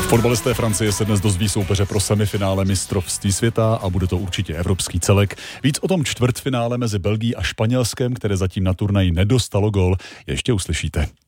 Fotbalisté Francie se dnes dozví soupeře pro semifinále mistrovství světa a bude to určitě evropský celek. Víc o tom čtvrtfinále mezi Belgií a Španělskem, které zatím na turnaji nedostalo gól, ještě uslyšíte.